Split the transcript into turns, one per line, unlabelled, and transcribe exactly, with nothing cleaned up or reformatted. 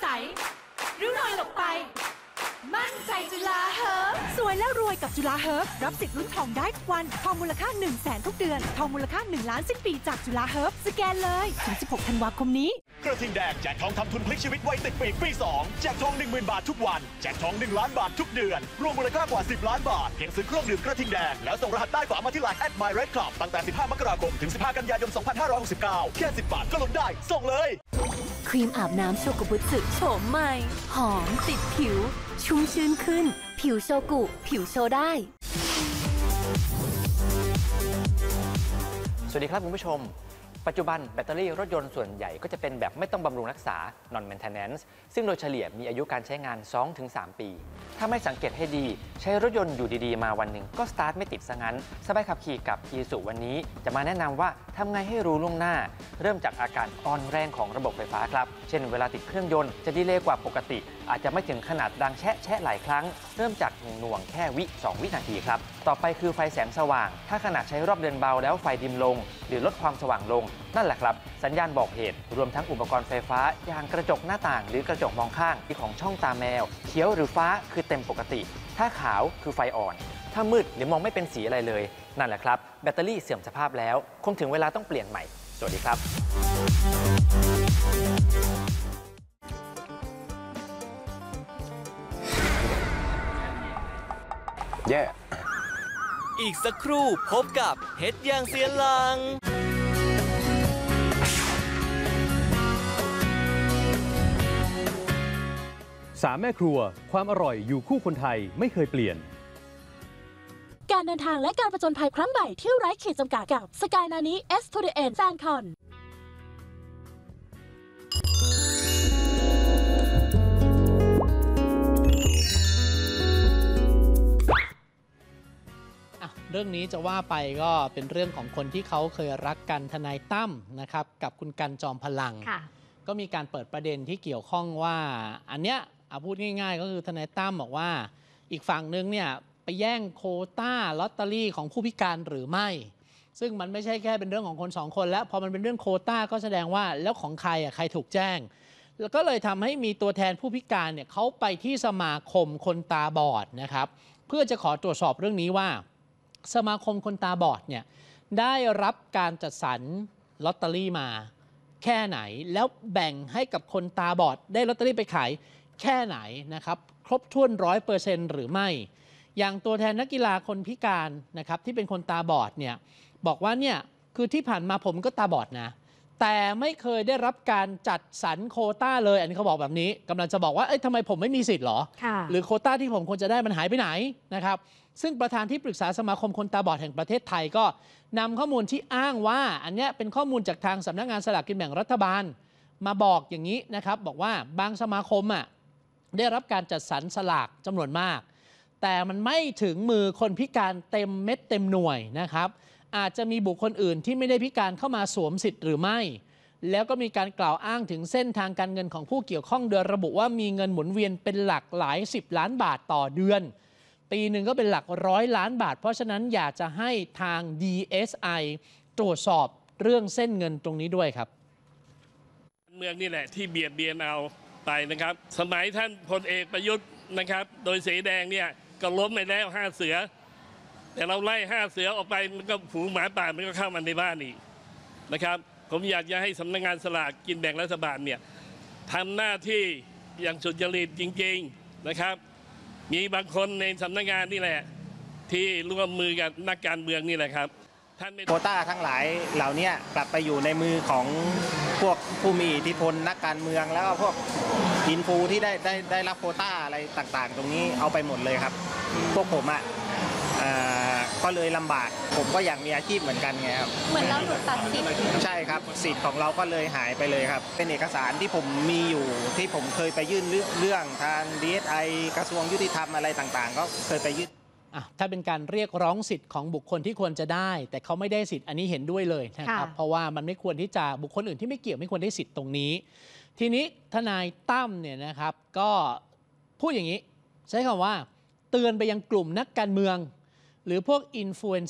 ใสริ้วรอยหลบไปมั่นใจจุฬาเฮิร์บสวยแล้วรวยกับจุฬาเฮิร์บรับสิทธิ์ลุ้นทองได้ทุกวันทองมูลค่าหนึ่งแสนทุกเดือนทองมูลค่าหนึ่งล้านสิ้นปีจากจุฬาเฮิร์บสแกนเลยถึงสิบหกธันวาคมนี้
กระทิงแดงแจกทองทำทุนพลิกชีวิตไว้ติดปีกปีสองแจกทองหนึ่งหมื่นบาททุกวันแจกทองหนึ่งล้านบาททุกเดือนรวมมูลค่ากว่าสิบล้านบาทเพียงซื้อเครื่องดื่มกระทิงแดงแล้วส่งรหัสใต้ฝามาที่ไลน์ แอท มาย เรด คลับ ตั้งแต่สิบห้ามกราคมถึงสิบห้ากันยายนสองพันห้าร้อยหกสิบเก้าแค่สิบบาทก็ลุ้นได้ส่งเลย
ครีมอาบน้ำโชกุบุสึโฉมใหม่หอมติดผิวชุ่มชื้นขึ้นผิวโชกุผิวโชได้
สวัสดีครับคุณผู้ชมปัจจุบันแบตเตอรี่รถยนต์ส่วนใหญ่ก็จะเป็นแบบไม่ต้องบำรุงรักษา non maintenance ซึ่งโดยเฉลี่ยมีอายุการใช้งาน สองถึงสาม ปีถ้าไม่สังเกตให้ดีใช้รถยนต์อยู่ดีๆมาวันหนึ่งก็สตาร์ทไม่ติดซะงั้นสบายขับขี่กับ Isuzu วันนี้จะมาแนะนำว่าทำไงให้รู้ล่วงหน้าเริ่มจากอาการอ่อนแรงของระบบไฟฟ้าครับเช่นเวลาติดเครื่องยนต์จะดีเลย์กว่าปกติอาจจะไม่ถึงขนาดดังแชะแชะหลายครั้งเริ่มจากหน่วงแค่วิสองวินาทีครับต่อไปคือไฟแสงสว่างถ้าขนาดใช้รอบเดินเบาแล้วไฟดิมลงหรือลดความสว่างลงนั่นแหละครับสัญญาณบอกเหตุรวมทั้งอุปกรณ์ไฟฟ้าอย่างกระจกหน้าต่างหรือกระจกมองข้างที่ของช่องตาแมวเขียวหรือฟ้าคือเต็มปกติถ้าขาวคือไฟอ่อนถ้ามืดหรือมองไม่เป็นสีอะไรเลยนั่นแหละครับแบตเตอรี่เสื่อมสภาพแล้วคงถึงเวลาต้องเปลี่ยนใหม่สวัสดีครับ
แย่
อีกสักครู่พบกับเฮ็ดย่างเซียนหลัง
สามแม่ครัวความอร่อยอยู่คู่คนไทยไม่เคยเปลี่ยน
การเดินทางและการผจญภัยครั้งใหม่ที่ไร้ขีดจำกัดกับสกายนานิ เอส ทู เด เอ็น แฟนคอน
เรื่องนี้จะว่าไปก็เป็นเรื่องของคนที่เขาเคยรักกันทนายตั้มนะครับกับคุณกันจอมพลังก็มีการเปิดประเด็นที่เกี่ยวข้องว่าอันเนี้ยเอาพูดง่ายๆก็คือทนายตั้มบอกว่าอีกฝั่งนึงเนี่ยไปแย่งโควต้าลอตเตอรี่ของผู้พิการหรือไม่ซึ่งมันไม่ใช่แค่เป็นเรื่องของคนสองคนแล้วพอมันเป็นเรื่องโควต้าก็แสดงว่าแล้วของใครอ่ะใครถูกแจ้งแล้วก็เลยทำให้มีตัวแทนผู้พิการเนี่ยเขาไปที่สมาคมคนตาบอดนะครับเพื่อจะขอตรวจสอบเรื่องนี้ว่าสมาคมคนตาบอดเนี่ยได้รับการจัดสรรลอตเตอรี่มาแค่ไหนแล้วแบ่งให้กับคนตาบอดได้ลอตเตอรี่ไปขายแค่ไหนนะครับครบถ้วนร้อยเปอร์เซ็นต์หรือไม่อย่างตัวแทนนักกีฬาคนพิการนะครับที่เป็นคนตาบอดเนี่ยบอกว่าเนี่ยคือที่ผ่านมาผมก็ตาบอดนะแต่ไม่เคยได้รับการจัดสรรโควต้าเลยอันนี้เขาบอกแบบนี้กำลังจะบอกว่าเอ้ยทำไมผมไม่มีสิทธิ์หรอหรือโควต้าที่ผมควรจะได้มันหายไปไหนนะครับซึ่งประธานที่ปรึกษาสมาคมคนตาบอดแห่งประเทศไทยก็นำข้อมูลที่อ้างว่าอันนี้เป็นข้อมูลจากทางสำนักงานสลากกินแบ่งรัฐบาลมาบอกอย่างนี้นะครับบอกว่าบางสมาคมอ่ะได้รับการจัดสรรสลากจำนวนมากแต่มันไม่ถึงมือคนพิการเต็มเม็ดเต็มหน่วยนะครับอาจจะมีบุคคลอื่นที่ไม่ได้พิการเข้ามาสวมสิทธิ์หรือไม่แล้วก็มีการกล่าวอ้างถึงเส้นทางการเงินของผู้เกี่ยวข้องโดยระบุว่ามีเงินหมุนเวียนเป็นหลักหลายสิบล้านบาทต่อเดือนปีหนึ่งก็เป็นหลักร้อยล้านบาทเพราะฉะนั้นอยากจะให้ทาง ดี เอส ไอ ตรวจสอบเรื่องเส้นเงินตรงนี้ด้วยครับ
เมืองนี่แหละที่เบียดเบียนเอาไปนะครับสมัยท่านพลเอกประยุทธ์นะครับโดยสีแดงเนี่ยก็ล้มไปแล้วห้าเสือแต่เราไล่ห้าเสือออกไปมันก็ฝูงหมาป่ามันก็เข้ามาในบ้านอีกนะครับผมอยากจะให้สำนักงานสลากกินแบ่งรัฐบาลเนี่ยทำหน้าที่อย่างสุจริตจริงๆนะครับมีบางคนในสำนักงานนี่แหละที่ร่วมมือกับนักการเมืองนี่แหละครับ
โควต้าทั้งหลายเหล่านี้กลับไปอยู่ในมือของพวกผู้มีอิทธิพลนักการเมืองแล้วก็พวกอินฟูที่ได้ได้ได้รับโควต้าอะไรต่างๆตรงนี้เอาไปหมดเลยครับพวกผมอ่ะก็เลยลำบากผมก็อยากมีอาชีพเหมือนกันไงครับ
เหมือนเราถูกตัดสิทธิ์
ใช่ครับสิทธิ์ของเราก็เลยหายไปเลยครับเป็นเอกสารที่ผมมีอยู่ที่ผมเคยไปยื่นเรื่องทาง ดี เอส ไอ กระทรวงยุติธรรมอะไรต่างๆก็เคยไปยื่น
ถ้าเป็นการเรียกร้องสิทธิ์ของบุคคลที่ควรจะได้แต่เขาไม่ได้สิทธิ์อันนี้เห็นด้วยเลยนะครับเพราะว่ามันไม่ควรที่จะบุคคลอื่นที่ไม่เกี่ยวไม่ควรได้สิทธิ์ตรงนี้ทีนี้ทนายตั้มเนี่ยนะครับก็พูดอย่างนี้ใช้คำว่าเตือนไปยังกลุ่มนักการเมืองหรือพวกอินฟลูเอน